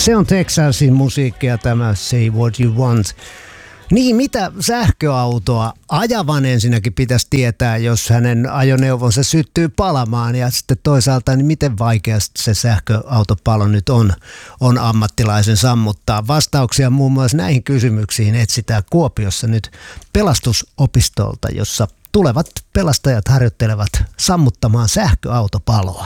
Se on Texasin musiikkia tämä Say What You Want. Niin, mitä sähköautoa ajavan ensinnäkin pitäisi tietää, jos hänen ajoneuvonsa syttyy palamaan, ja sitten toisaalta, niin miten vaikeasti se sähköautopalo nyt on ammattilaisen sammuttaa. Vastauksia muun muassa näihin kysymyksiin etsitään Kuopiossa nyt pelastusopistolta, jossa tulevat pelastajat harjoittelevat sammuttamaan sähköautopaloa.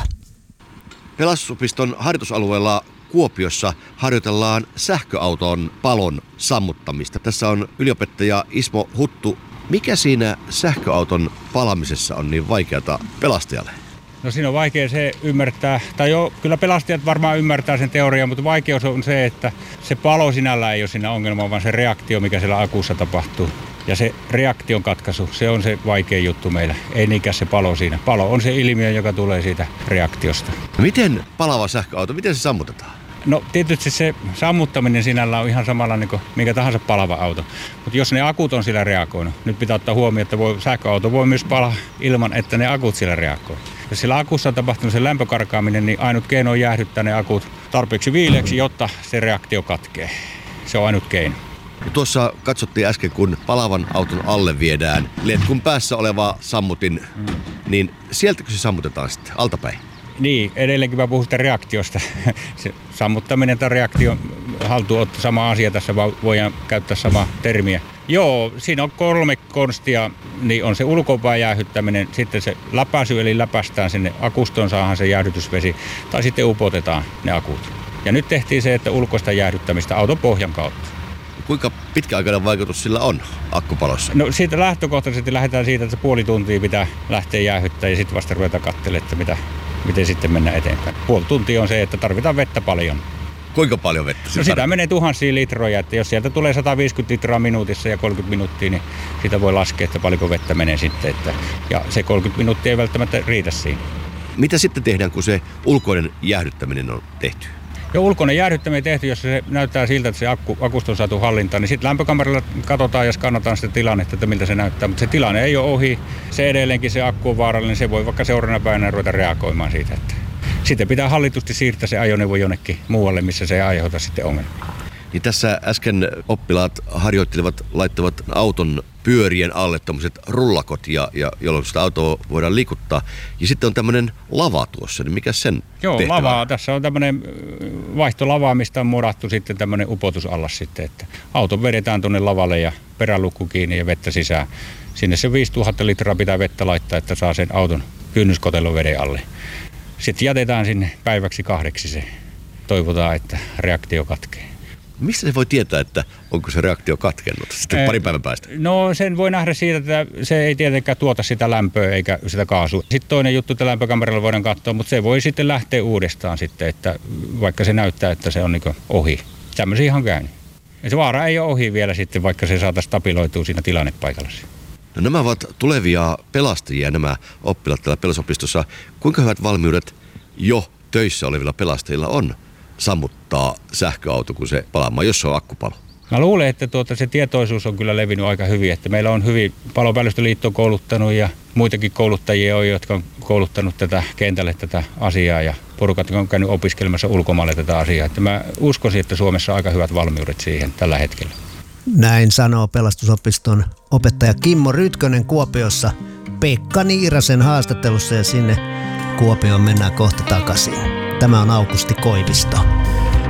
Pelastusopiston harjoitusalueella Kuopiossa harjoitellaan sähköauton palon sammuttamista. Tässä on yliopettaja Ismo Huttu. Mikä siinä sähköauton palamisessa on niin vaikeata pelastajalle? No siinä on vaikea se ymmärtää, tai joo, kyllä pelastajat varmaan ymmärtää sen teorian, mutta vaikeus on se, että se palo sinällään ei ole siinä ongelma, vaan se reaktio, mikä siellä akussa tapahtuu. Ja se reaktion katkaisu, se on se vaikea juttu meillä, ei niinkään se palo siinä. Palo on se ilmiö, joka tulee siitä reaktiosta. Miten palava sähköauto, miten se sammutetaan? No tietysti se sammuttaminen sinällä on ihan samalla niin kuin minkä tahansa palava auto. Mutta jos ne akut on sillä reagoinut, nyt pitää ottaa huomioon, että sähköauto voi myös palaa ilman, että ne akut sillä reagoi. Jos sillä akussa on tapahtunut se lämpökarkaaminen, niin ainut keino on jäähdyttää ne akut tarpeeksi viileäksi, jotta se reaktio katkee. Se on ainut keino. Ja tuossa katsottiin äsken, kun palavan auton alle viedään letkun päässä oleva sammutin, niin sieltäkö se sammutetaan sitten altapäin? Niin, edelleenkin mä puhun sitä reaktiosta. Se sammuttaminen tai reaktion haltuunotto, sama asia, tässä voidaan käyttää samaa termiä. Joo, siinä on 3 konstia, niin on se ulkopäin jäähyttäminen, sitten se läpäisy, eli läpäistään sinne akustoon, saadaan se jäähdytysvesi, tai sitten upotetaan ne akut. Ja nyt tehtiin se, että ulkoista jäähdyttämistä auton pohjan kautta. Kuinka pitkäaikainen vaikutus sillä on akkupalossa? No siitä lähtökohtaisesti lähdetään siitä, että se puoli tuntia pitää lähteä jäähyttämään ja sitten vasta ruvetaan katselemaan, että miten sitten mennään eteenpäin. Puoli tuntia on se, että tarvitaan vettä paljon. Kuinka paljon vettä? No sitä menee tuhansia litroja, että jos sieltä tulee 150 litraa minuutissa ja 30 minuuttia, niin siitä voi laskea, että paljonko vettä menee sitten. Ja se 30 minuuttia ei välttämättä riitä siinä. Mitä sitten tehdään, kun se ulkoinen jäähdyttäminen on tehty? Jo ulkoinen jäähdyttäminen tehty, jos se näyttää siltä, että se akusto on saatu hallintaan, niin sitten lämpökameralla katsotaan ja skannataan sitä tilannetta, että miltä se näyttää. Mutta se tilanne ei ole ohi. Se edelleenkin se akku on vaarallinen, se voi vaikka seuraavana päivänä ruveta reagoimaan siitä. Että sitten pitää hallitusti siirtää se ajoneuvo jonnekin muualle, missä se ei aiheuta sitten ongelmia. Niin tässä äsken oppilaat harjoittelevat, laittavat auton pyörien alle tämmöiset rullakot, jolloin sitä autoa voidaan liikuttaa. Ja sitten on tämmöinen lava tuossa, niin mikä sen Joo, tehtävä? Lavaa. Tässä on tämmöinen vaihtolava, mistä on murattu sitten tämmöinen upotusallas sitten, että auto vedetään tuonne lavalle ja perälukku kiinni ja vettä sisään. Sinne se 5000 litraa pitää vettä laittaa, että saa sen auton kynnyskotelon veden alle. Sitten jätetään sinne päiväksi 2 se. Toivotaan, että reaktio katkee. Mistä se voi tietää, että onko se reaktio katkennut sitten parin päivän päästä? No sen voi nähdä siitä, että se ei tietenkään tuota sitä lämpöä eikä sitä kaasua. Sitten toinen juttu, että lämpökameralla voidaan katsoa, mutta se voi sitten lähteä uudestaan sitten, että vaikka se näyttää, että se on niin kuin ohi. Tämmöisiä ihan käynyt. Ja se vaara ei ole ohi vielä sitten, vaikka se saataisiin stabiloitua siinä tilannepaikalla. No nämä ovat tulevia pelastajia, nämä oppilaat täällä pelastusopistossa. Kuinka hyvät valmiudet jo töissä olevilla pelastajilla on sammuttaa sähköauto, kun se palaamaan, jos se on akkupalo? Mä luulen, että se tietoisuus on kyllä levinnyt aika hyvin, että meillä on hyvin Palopäällistöliitto kouluttanut ja muitakin kouluttajia on, jotka on kouluttanut kentälle tätä asiaa ja porukat on käynyt opiskelemassa ulkomaille tätä asiaa. Että mä uskoisin, että Suomessa on aika hyvät valmiudet siihen tällä hetkellä. Näin sanoo pelastusopiston opettaja Kimmo Rytkönen Kuopiossa Pekka Niirasen haastattelussa, ja sinne Kuopioon mennään kohta takaisin. Tämä on Aukusti Koivisto.